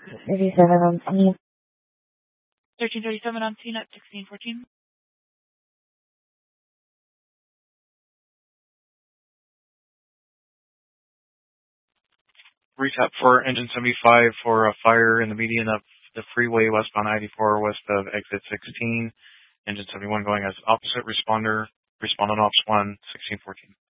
37 on scene. 1337 on scene at 1614. Recap for Engine 75 for a fire in the median of the freeway westbound 94 west of exit 16. Engine 71 going as opposite responder. Respondent Ops 1, 1614.